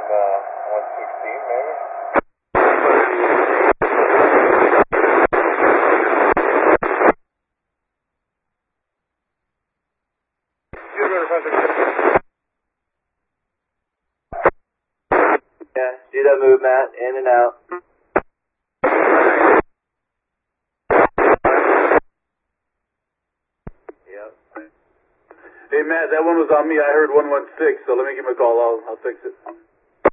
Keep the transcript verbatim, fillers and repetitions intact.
uh, one sixteen, maybe? Yeah, see that move, Matt, in and out. Yep. Hey, Matt, that one was on me. I heard one one six, so let me give him a call. I'll, I'll fix it.